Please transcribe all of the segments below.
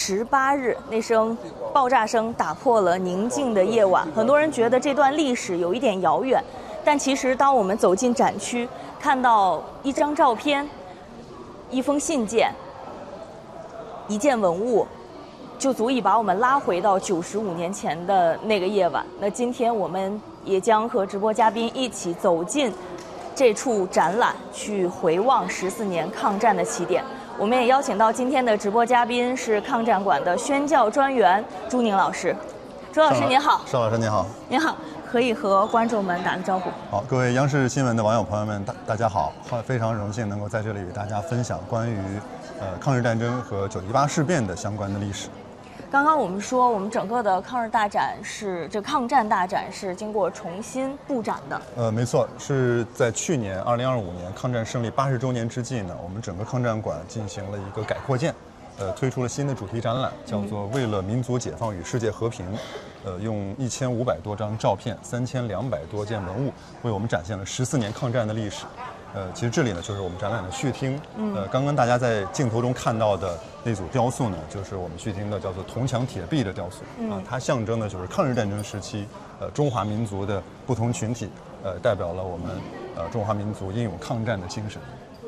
18日，那声爆炸声打破了宁静的夜晚。很多人觉得这段历史有一点遥远，但其实当我们走进展区，看到一张照片、一封信件、一件文物，就足以把我们拉回到95年前的那个夜晚。那今天我们也将和直播嘉宾一起走进这处展览，去回望14年抗战的起点。我们也邀请到今天的直播嘉宾是抗战馆的宣教专员朱宁老师。朱老师您好。 邵老师您好。 您好，可以和观众们打个招呼。 好，各位央视新闻的网友朋友们，大家好，非常荣幸能够在这里与大家分享关于抗日战争和9·18事变的相关的历史。 刚刚我们说，我们整个的抗战大展是经过重新布展的。 没错，是在去年2025年抗战胜利80周年之际呢，我们整个抗战馆进行了一个改扩建，推出了新的主题展览，叫做“为了民族解放与世界和平”。用1500多张照片、3200多件文物，为我们展现了14年抗战的历史。其实这里呢，就是我们展览的序厅。刚刚大家在镜头中看到的那组雕塑呢，就是我们序厅的叫做铜墙铁壁的雕塑。它象征的就是抗日战争时期，中华民族的不同群体，代表了我们中华民族英勇抗战的精神。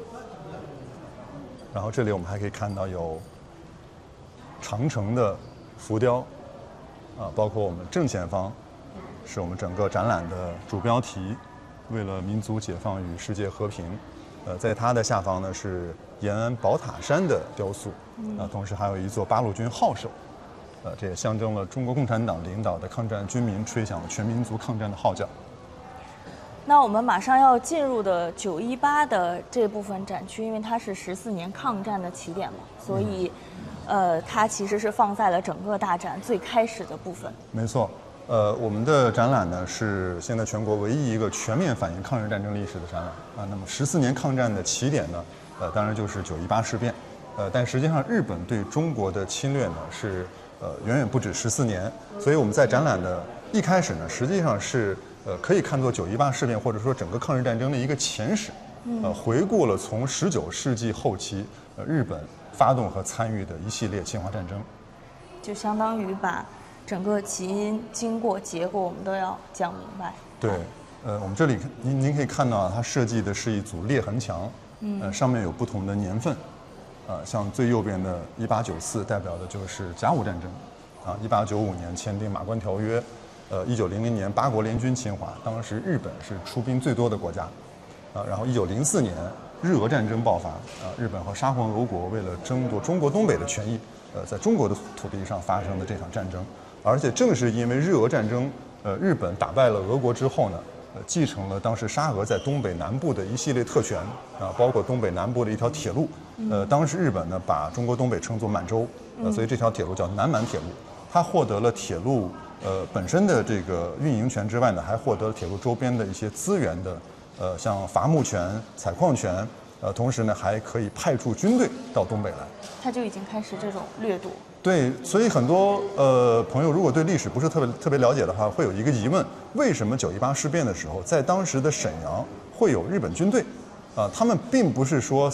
然后这里我们还可以看到有长城的浮雕，包括我们正前方是我们整个展览的主标题。为了民族解放与世界和平，在它的下方呢是延安宝塔山的雕塑，同时还有一座八路军号手，这也象征了中国共产党领导的抗战军民吹响了全民族抗战的号角。 那我们马上要进入的9·18的这部分展区，因为它是14年抗战的起点嘛，所以，它其实是放在了整个大展最开始的部分。 没错。我们的展览呢是现在全国唯一一个全面反映抗日战争历史的展览那么14年抗战的起点呢，当然就是9·18事变。但实际上日本对中国的侵略呢是远远不止14年，所以我们在展览的一开始呢，实际上是可以看作9·18事变或者说整个抗日战争的一个前史，回顾了从19世纪后期日本发动和参与的一系列侵华战争， 就相当于把整个起因、经过、结果我们都要讲明白。 对，我们这里您可以看到它设计的是一组裂痕墙，上面有不同的年份，像最右边的1894代表的就是甲午战争，1895年签订马关条约，1900年八国联军侵华，当时日本是出兵最多的国家，然后1904年日俄战争爆发，日本和沙皇俄国为了争夺中国东北的权益，在中国的土地上发生的这场战争。而且正是因为日俄战争，日本打败了俄国之后呢，继承了当时沙俄在东北南部的一系列特权，包括东北南部的一条铁路。当时日本呢把中国东北称作满洲，所以这条铁路叫南满铁路。它获得了铁路本身的这个运营权之外呢，还获得了铁路周边的一些资源的，像伐木权、采矿权，同时呢还可以派出军队到东北来。 它就已经开始这种掠夺。 对，所以很多朋友如果对历史不是特别了解的话，会有一个疑问：为什么9·18事变的时候，在当时的沈阳会有日本军队？他们并不是说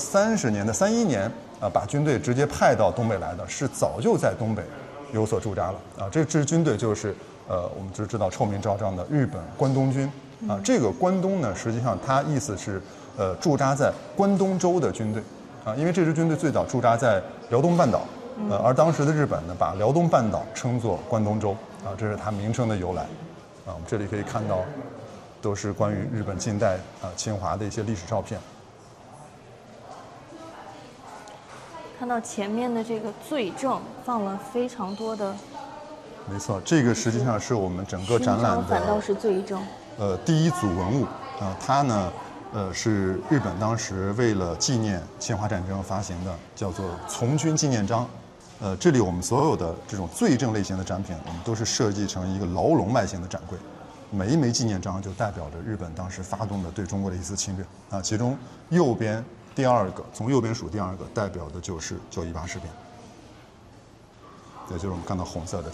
31年把军队直接派到东北来的，是早就在东北有所驻扎了这支军队就是我们就知道臭名昭彰的日本关东军这个关东呢，实际上它意思是驻扎在关东州的军队因为这支军队最早驻扎在辽东半岛。而当时的日本呢，把辽东半岛称作关东州这是它名称的由来我们这里可以看到，都是关于日本近代侵华的一些历史照片。 看到前面的这个罪证放了非常多的， 没错，这个实际上是我们整个展览的反倒是罪证。 第一组文物它呢是日本当时为了纪念侵华战争发行的，叫做从军纪念章。这里我们所有的这种罪证类型的展品，我们都是设计成一个牢笼外形的展柜，每一枚纪念章就代表着日本当时发动的对中国的一次侵略其中右边第二个，从右边数第二个，代表的就是9·18事变，也就是我们看到红色的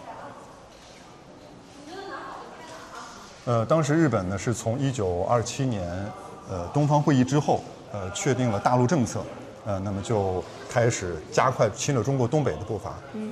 这个。当时日本呢是从1927年东方会议之后确定了大陆政策，那么就开始加快侵略中国东北的步伐。